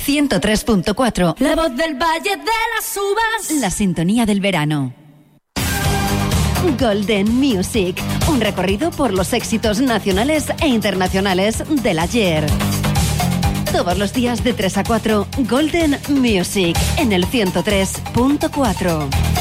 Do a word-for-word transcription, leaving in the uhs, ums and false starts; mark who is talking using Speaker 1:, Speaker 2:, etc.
Speaker 1: ciento tres punto cuatro.
Speaker 2: La voz del Valle de las Uvas.
Speaker 1: La sintonía del verano. Golden Music, un recorrido por los éxitos nacionales e internacionales del ayer. Todos los días de tres a cuatro, Golden Music, en el ciento tres punto cuatro.